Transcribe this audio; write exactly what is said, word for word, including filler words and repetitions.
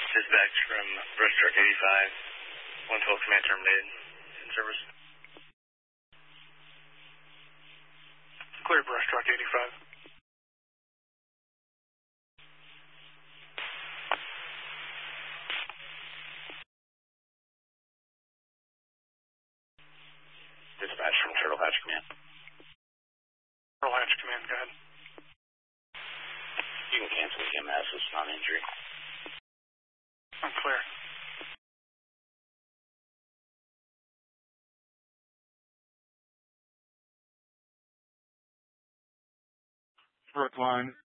Dispatch from Brush Truck eighty-five, one twelve command terminated. In service. Clear, Brush Truck eighty-five. Dispatch from Turtle Hatch Command. Turtle Hatch Command, go ahead. You can cancel E M S, it's non-injury. I'm clear. Brookline.